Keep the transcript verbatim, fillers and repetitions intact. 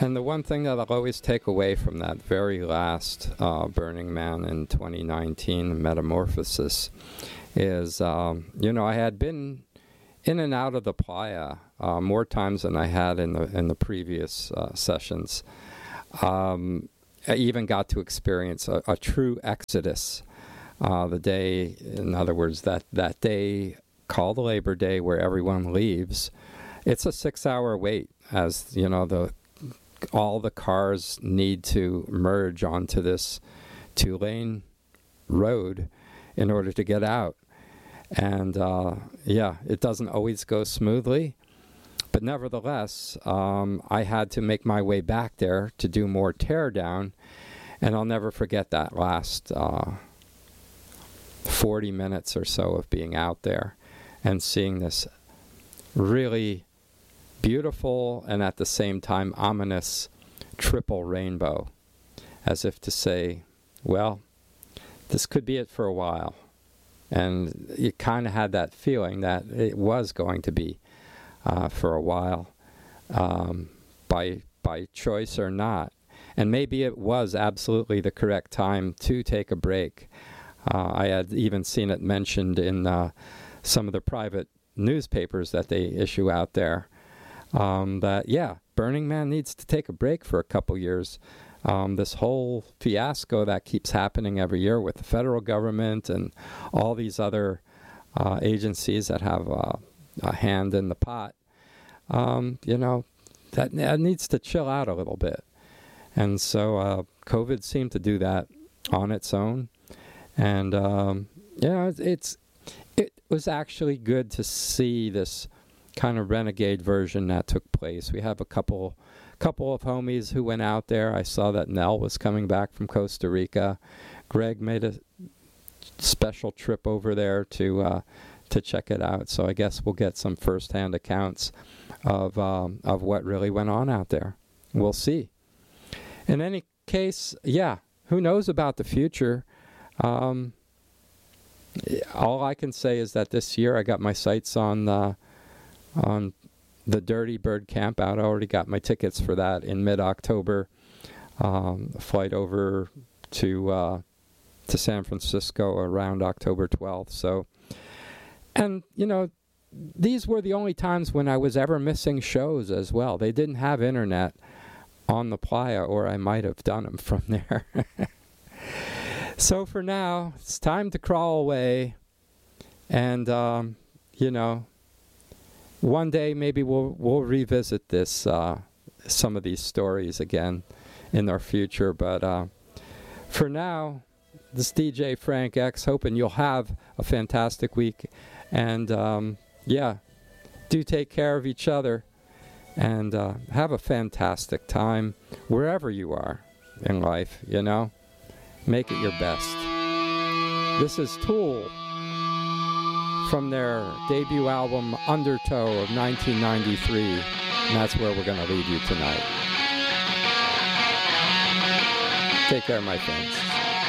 And the one thing that I'll always take away from that very last uh, Burning Man in twenty nineteen, Metamorphosis, is, um, you know, I had been in and out of the playa uh, more times than I had in the in the previous uh, sessions. Um, I even got to experience a, a true exodus uh, the day, in other words, that, that day called Labor Day where everyone leaves. It's a six-hour wait as, you know, the all the cars need to merge onto this two-lane road in order to get out. And, uh, yeah, it doesn't always go smoothly. But nevertheless, um, I had to make my way back there to do more teardown. And I'll never forget that last uh, forty minutes or so of being out there and seeing this really beautiful and at the same time ominous triple rainbow, as if to say, well, this could be it for a while. And you kind of had that feeling that it was going to be uh, for a while, um, by by choice or not. And maybe it was absolutely the correct time to take a break. Uh, I had even seen it mentioned in uh, some of the private newspapers that they issue out there, um, that, yeah, Burning Man needs to take a break for a couple years. Um, this whole fiasco that keeps happening every year with the federal government and all these other uh, agencies that have uh, a hand in the pot, um, you know, that, that needs to chill out a little bit. And so uh, COVID seemed to do that on its own. And, um, you know, it's, it's it was actually good to see this kind of renegade version that took place. We have a couple couple of homies who went out there. I saw that Nell was coming back from Costa Rica. Greg made a special trip over there to uh, to check it out. So I guess we'll get some firsthand accounts of um, of what really went on out there. We'll see. In any case, yeah, who knows about the future? Um, all I can say is that this year I got my sights on uh, on the Dirty Bird Camp out. I already got my tickets for that in mid-October. Um, a flight over to uh, to San Francisco around October twelfth. So, and you know, these were the only times when I was ever missing shows as well. They didn't have internet on the playa, or I might have done them from there. So for now, it's time to crawl away, and um, you know, one day maybe we'll we'll revisit this uh, some of these stories again in our future. But uh, for now, this D J Frank X, hoping you'll have a fantastic week, and um, yeah, do take care of each other, and uh, have a fantastic time wherever you are in life. You know, make it your best. This is Tool from their debut album Undertow of nineteen ninety-three, and that's where we're going to leave you tonight. Take care, my friends.